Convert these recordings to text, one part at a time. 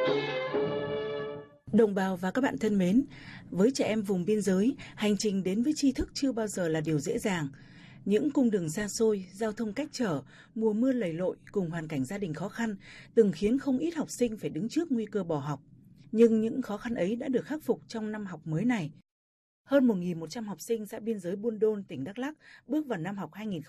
Đồng bào và các bạn thân mến, với trẻ em vùng biên giới, hành trình đến với tri thức chưa bao giờ là điều dễ dàng. Những cung đường xa xôi, giao thông cách trở, mùa mưa lầy lội cùng hoàn cảnh gia đình khó khăn từng khiến không ít học sinh phải đứng trước nguy cơ bỏ học. Nhưng những khó khăn ấy đã được khắc phục trong năm học mới này. Hơn 1.100 học sinh xã biên giới Buôn Đôn, tỉnh Đắk Lắk bước vào năm học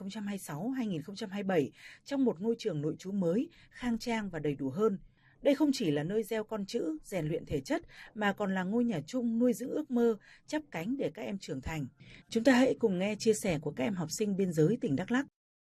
2026-2027 trong một ngôi trường nội trú mới, khang trang và đầy đủ hơn. Đây không chỉ là nơi gieo con chữ, rèn luyện thể chất, mà còn là ngôi nhà chung nuôi dưỡng ước mơ, chắp cánh để các em trưởng thành. Chúng ta hãy cùng nghe chia sẻ của các em học sinh biên giới tỉnh Đắk Lắk.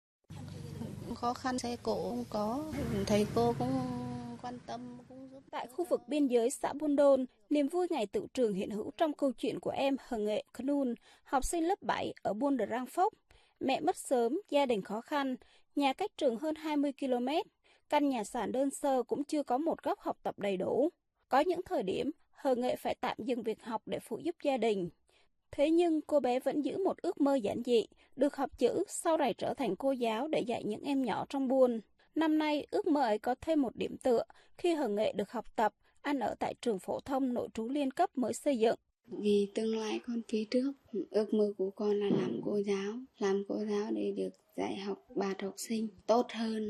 Khó khăn xe cộ không có, thầy cô cũng quan tâm. Tại khu vực biên giới xã Buôn Đôn, niềm vui ngày tự trường hiện hữu trong câu chuyện của em Hờ Nghệ Khnun, học sinh lớp 7 ở Buôn Đờ Rang Phốc. Mẹ mất sớm, gia đình khó khăn, nhà cách trường hơn 20 km. Căn nhà sàn đơn sơ cũng chưa có một góc học tập đầy đủ. Có những thời điểm, Hờ Nghệ phải tạm dừng việc học để phụ giúp gia đình. Thế nhưng cô bé vẫn giữ một ước mơ giản dị, được học chữ, sau này trở thành cô giáo để dạy những em nhỏ trong buôn. Năm nay, ước mơ ấy có thêm một điểm tựa khi Hờ Nghệ được học tập, ăn ở tại trường phổ thông nội trú liên cấp mới xây dựng. Vì tương lai con phía trước, ước mơ của con là làm cô giáo để được dạy học bài học sinh tốt hơn.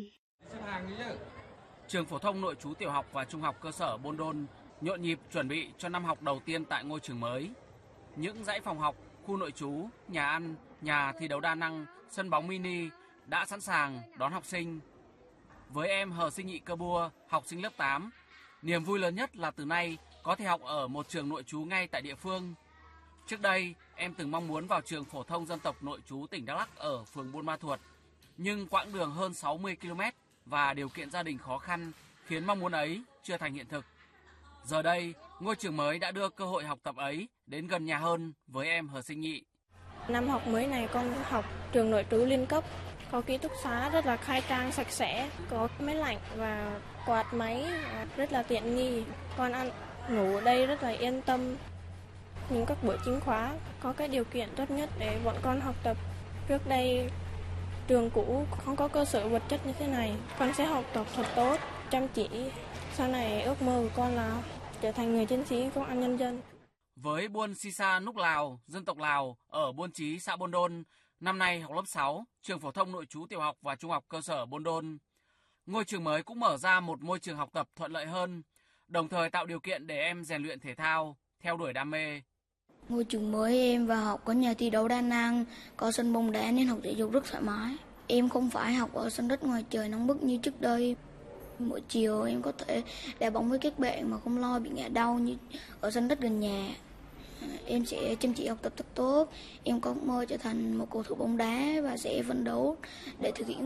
Trường phổ thông nội trú tiểu học và trung học cơ sở Buôn Đôn nhộn nhịp chuẩn bị cho năm học đầu tiên tại ngôi trường mới. Những dãy phòng học, khu nội trú, nhà ăn, nhà thi đấu đa năng, sân bóng mini đã sẵn sàng đón học sinh. Với em Hờ Sinh Nhị Cơ Bua, học sinh lớp 8, niềm vui lớn nhất là từ nay có thể học ở một trường nội trú ngay tại địa phương. Trước đây, em từng mong muốn vào trường phổ thông dân tộc nội trú tỉnh Đắk Lắk ở phường Buôn Ma Thuột, nhưng quãng đường hơn 60 km và điều kiện gia đình khó khăn khiến mong muốn ấy chưa thành hiện thực. Giờ đây, ngôi trường mới đã đưa cơ hội học tập ấy đến gần nhà hơn với em Hờ Sinh Nhị. Năm học mới này con học trường nội trú liên cấp, có ký túc xá rất là khai trang sạch sẽ, có máy lạnh và quạt máy rất là tiện nghi. Con ăn ngủ ở đây rất là yên tâm. Những các buổi chính khóa có cái điều kiện tốt nhất để bọn con học tập. Trước đây trường cũ không có cơ sở vật chất như thế này. Con sẽ học tập thật tốt, chăm chỉ. Sau này ước mơ của con là trở thành người chiến sĩ công an nhân dân. Với Buôn Sisa Núc Lào, dân tộc Lào ở Buôn Chí, xã Buôn Đôn, năm nay học lớp 6, trường phổ thông nội trú tiểu học và trung học cơ sở Buôn Đôn. Ngôi trường mới cũng mở ra một môi trường học tập thuận lợi hơn, đồng thời tạo điều kiện để em rèn luyện thể thao, theo đuổi đam mê. Ngôi trường mới em vào học có nhà thi đấu đa năng, có sân bóng đá nên học thể dục rất thoải mái. Em không phải học ở sân đất ngoài trời nóng bức như trước đây. Mỗi chiều em có thể đá bóng với các bạn mà không lo bị ngã đau như ở sân đất gần nhà. Em sẽ chăm chỉ học tập thật tốt. Em có mơ trở thành một cầu thủ bóng đá và sẽ phấn đấu để thực hiện